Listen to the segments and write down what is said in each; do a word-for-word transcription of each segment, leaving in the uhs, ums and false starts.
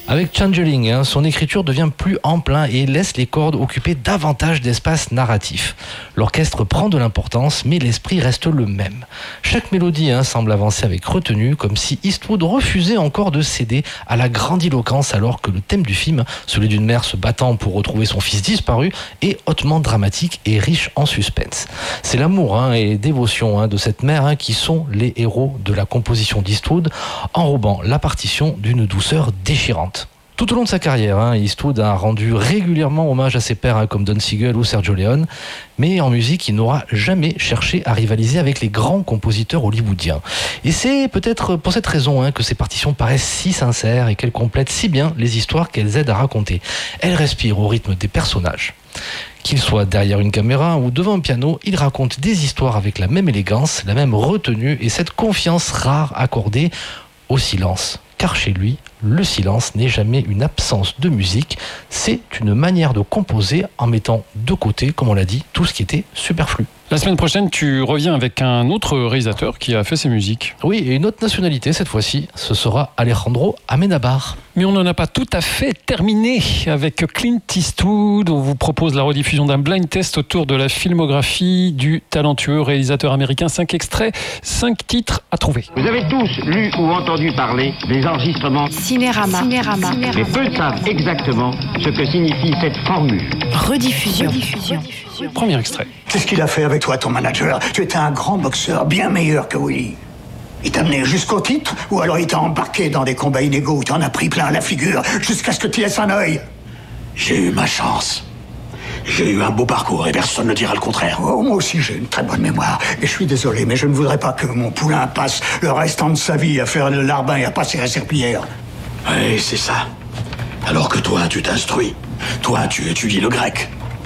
Avec Changeling, hein, son écriture devient plus ample hein, et laisse les cordes occuper davantage d'espace narratif. L'orchestre prend de l'importance, mais l'esprit reste le même. Chaque mélodie hein, semble avancer avec retenue, comme si Eastwood refusait encore de céder à la grandiloquence, alors que le thème du film, celui d'une mère se battant pour retrouver son fils disparu, est hautement dramatique et riche en suspense. C'est l'amour hein, et dévotion hein, de cette mère hein, qui sont les héros de la composition d'Eastwood, enrobant la partition d'une douceur déchirante. Tout au long de sa carrière, hein, Eastwood a rendu régulièrement hommage à ses pairs hein, comme Don Siegel ou Sergio Leone, mais en musique, il n'aura jamais cherché à rivaliser avec les grands compositeurs hollywoodiens. Et c'est peut-être pour cette raison hein, que ses partitions paraissent si sincères et qu'elles complètent si bien les histoires qu'elles aident à raconter. Elles respirent au rythme des personnages. Qu'il soit derrière une caméra ou devant un piano, il raconte des histoires avec la même élégance, la même retenue et cette confiance rare accordée au silence. Car chez lui, le silence n'est jamais une absence de musique, c'est une manière de composer en mettant de côté, comme on l'a dit, tout ce qui était superflu. La semaine prochaine, tu reviens avec un autre réalisateur qui a fait ses musiques. Oui, et une autre nationalité cette fois-ci, ce sera Alejandro Amenábar. Mais on n'en a pas tout à fait terminé avec Clint Eastwood. On vous propose la rediffusion d'un blind test autour de la filmographie du talentueux réalisateur américain. Cinq extraits, cinq titres à trouver. Vous avez tous lu ou entendu parler des enregistrements Cinérama. Cinérama. Mais peu savent exactement ce que signifie cette formule. Rediffusion. Rediffusion. Premier extrait. Qu'est-ce qu'il a fait avec toi, ton manager? Tu étais un grand boxeur, bien meilleur que Willy. Il t'a mené jusqu'au titre, ou alors il t'a embarqué dans des combats inégaux où t'en as pris plein la figure, jusqu'à ce que tu laisses un œil? J'ai eu ma chance. J'ai eu un beau parcours et personne ne dira le contraire. Oh, moi aussi j'ai une très bonne mémoire. Et je suis désolé, mais je ne voudrais pas que mon poulain passe le restant de sa vie à faire le larbin et à passer la serpillière. Oui, c'est ça. Alors que toi, tu t'instruis. Toi, tu étudies le grec.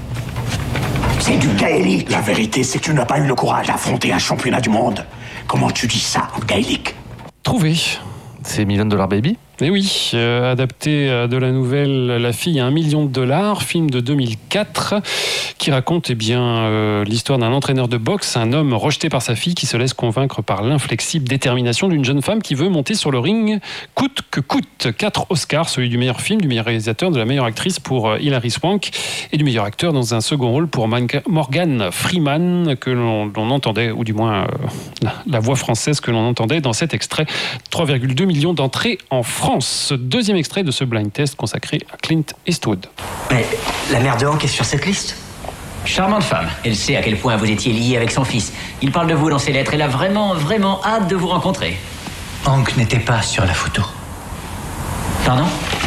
C'est du gaélique. La vérité, c'est que tu n'as pas eu le courage d'affronter un championnat du monde. Comment tu dis ça en gaélique? Trouvé. C'est Million Dollar Baby. Et oui, euh, adapté euh, de la nouvelle La fille à un million de dollars, film de deux mille quatre, qui raconte eh bien, euh, l'histoire d'un entraîneur de boxe, un homme rejeté par sa fille qui se laisse convaincre par l'inflexible détermination d'une jeune femme qui veut monter sur le ring coûte que coûte. Quatre Oscars, celui du meilleur film, du meilleur réalisateur, de la meilleure actrice pour euh, Hilary Swank et du meilleur acteur dans un second rôle pour Morgan Freeman, que l'on, l'on entendait, ou du moins euh, la, la voix française que l'on entendait dans cet extrait. trois virgule deux millions d'entrées en France. Deuxième extrait de ce blind test consacré à Clint Eastwood. Mais la mère de Hank est sur cette liste? Charmante femme. Elle sait à quel point vous étiez lié avec son fils. Il parle de vous dans ses lettres. Elle a vraiment, vraiment hâte de vous rencontrer. Hank n'était pas sur la photo. Pardon?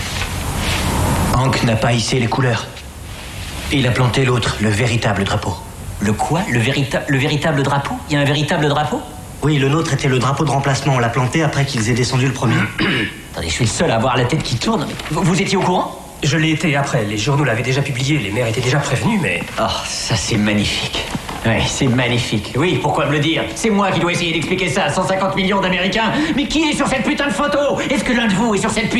Hank n'a pas hissé les couleurs. Il a planté l'autre, le véritable drapeau. Le quoi? Le, vérita- le véritable drapeau? Il y a un véritable drapeau? Oui, le nôtre était le drapeau de remplacement. On l'a planté après qu'ils aient descendu le premier. Attendez, je suis le seul à avoir la tête qui tourne. Vous, vous étiez au courant? Je l'ai été après. Les journaux l'avaient déjà publié. Les maires étaient déjà prévenus, mais... Oh, ça c'est magnifique. Oui, c'est magnifique. Oui, pourquoi me le dire? C'est moi qui dois essayer d'expliquer ça à cent cinquante millions d'Américains. Mais qui est sur cette putain de photo? Est-ce que l'un de vous est sur cette putain